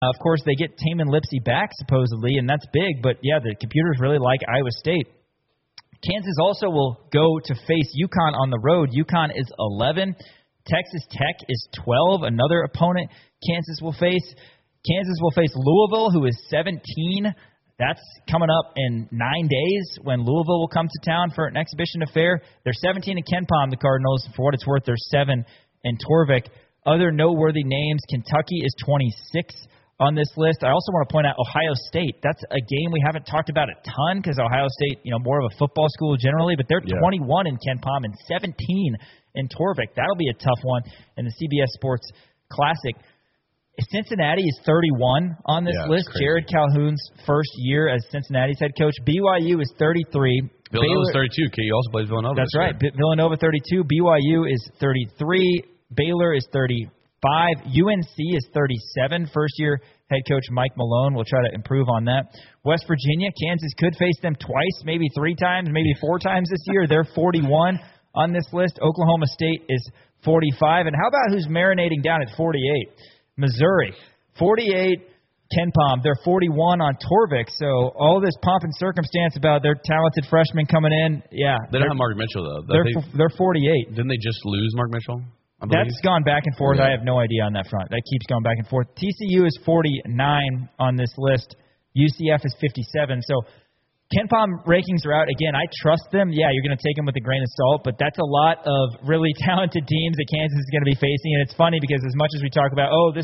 Of course, they get Taman Lipsey back, supposedly, and that's big. But, yeah, the computers really like Iowa State. Kansas also will go to face UConn on the road. UConn is 11. Texas Tech is 12, another opponent Kansas will face. Kansas will face Louisville, who is 17. That's coming up in 9 days when Louisville will come to town for an exhibition affair. They're 17 in KenPom, the Cardinals. For what it's worth, they're 7 in Torvik. Other noteworthy names, Kentucky is 26 on this list. I also want to point out Ohio State. That's a game we haven't talked about a ton because Ohio State, more of a football school generally, but they're 21 in KenPom and 17 in Torvik. That'll be a tough one in the CBS Sports Classic. Cincinnati is 31 on this list. Jared Calhoun's first year as Cincinnati's head coach. BYU is 33. Villanova's 32. KU also plays Villanova. That's right. Villanova 32. BYU is 33. Baylor is 35. UNC is 37. First-year head coach Mike Malone will try to improve on that. West Virginia, Kansas could face them twice, maybe 3 times, maybe 4 times this year. They're 41 on this list. Oklahoma State is 45. And how about who's marinating down at 48? Missouri, 48, KenPom. They're 41 on Torvik. So all this pomp and circumstance about their talented freshmen coming in, yeah. They don't have Mark Mitchell, though. They're 48. Didn't they just lose Mark Mitchell? That's gone back and forth. I have no idea on that front. That keeps going back and forth. TCU is 49 on this list. UCF is 57. So KenPom rankings are out. Again, I trust them. Yeah, you're going to take them with a grain of salt, but that's a lot of really talented teams that Kansas is going to be facing. And it's funny because as much as we talk about, this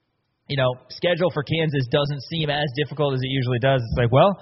schedule for Kansas doesn't seem as difficult as it usually does, it's like, well,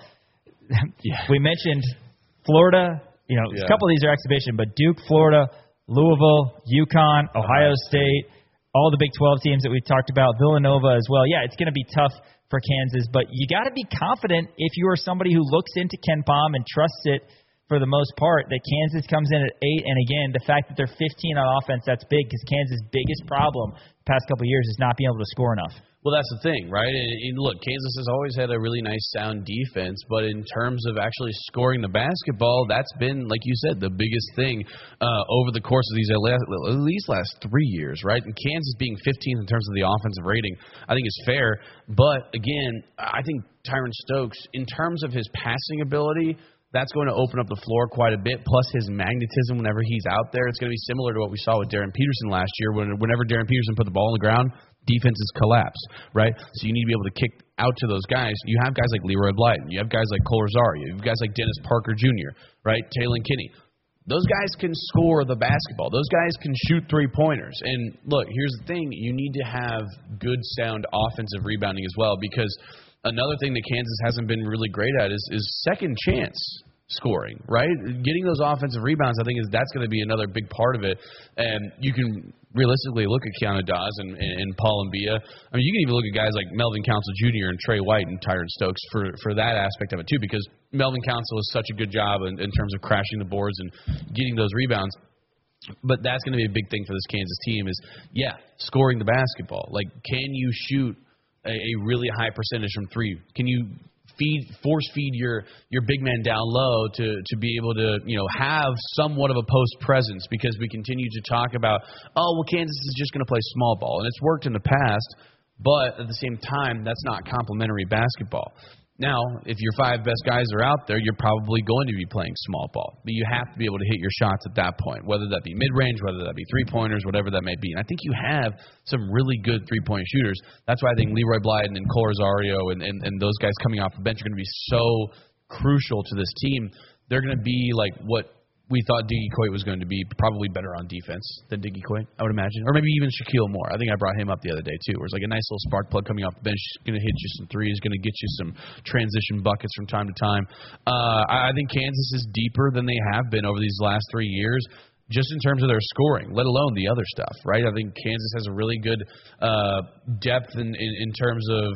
we mentioned Florida. A couple of these are exhibition, but Duke, Florida, Louisville, UConn, Ohio State, all the Big 12 teams that we've talked about, Villanova as well. Yeah, it's going to be tough for Kansas, but you got to be confident if you are somebody who looks into KenPom and trusts it for the most part, that Kansas comes in at 8. And again, the fact that they're 15 on offense, that's big because Kansas' biggest problem the past couple of years is not being able to score enough. Well, that's the thing, right? And look, Kansas has always had a really nice, sound defense, but in terms of actually scoring the basketball, that's been, like you said, the biggest thing over the course of these at least last 3 years, right? And Kansas being 15th in terms of the offensive rating, I think is fair. But, again, I think Tyron Stokes, in terms of his passing ability, that's going to open up the floor quite a bit, plus his magnetism whenever he's out there. It's going to be similar to what we saw with Darren Peterson last year. Whenever Darren Peterson put the ball on the ground, defenses collapse, right? So you need to be able to kick out to those guys. You have guys like Leroy Blyton. You have guys like Cole Rosario. You have guys like Dennis Parker Jr., right? Taylor Kinney. Those guys can score the basketball. Those guys can shoot three-pointers. And, look, here's the thing. You need to have good, sound offensive rebounding as well, because another thing that Kansas hasn't been really great at is second chance scoring, right? Getting those offensive rebounds, I think, that's going to be another big part of it. And you can realistically look at Keanu Dawes and Paul Mbia. I mean, you can even look at guys like Melvin Council Jr. and Trey White and Tyron Stokes for that aspect of it, too, because Melvin Council has such a good job in terms of crashing the boards and getting those rebounds. But that's going to be a big thing for this Kansas team is, scoring the basketball. Like, can you shoot a really high percentage from three? Can you force feed your big man down low to be able to, have somewhat of a post presence, because we continue to talk about, Kansas is just going to play small ball. And it's worked in the past, but at the same time, that's not complimentary basketball. Now, if your 5 best guys are out there, you're probably going to be playing small ball. But you have to be able to hit your shots at that point, whether that be mid-range, whether that be three-pointers, whatever that may be. And I think you have some really good three-point shooters. That's why I think Leroy Blyton and Cole Rosario and those guys coming off the bench are going to be so crucial to this team. They're going to be like what we thought Diggy Coit was going to be, probably better on defense than Diggy Coit, I would imagine. Or maybe even Shaquille Moore. I think I brought him up the other day, too, where it's like a nice little spark plug coming off the bench, going to hit you some threes, going to get you some transition buckets from time to time. I think Kansas is deeper than they have been over these last 3 years, just in terms of their scoring, let alone the other stuff, right? I think Kansas has a really good depth in terms of,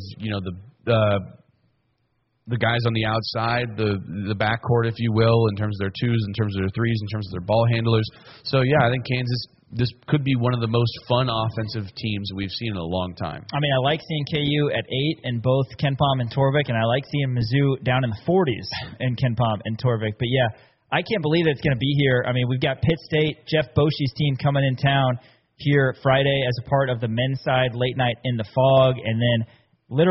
the guys on the outside, the backcourt, if you will, in terms of their twos, in terms of their threes, in terms of their ball handlers. So, I think Kansas, this could be one of the most fun offensive teams we've seen in a long time. I mean, I like seeing KU at 8 in both KenPom and Torvik, and I like seeing Mizzou down in the 40s in KenPom and Torvik. But, I can't believe that it's going to be here. I mean, we've got Pitt State, Jeff Boshy's team coming in town here Friday as a part of the men's side late night in the fog, and then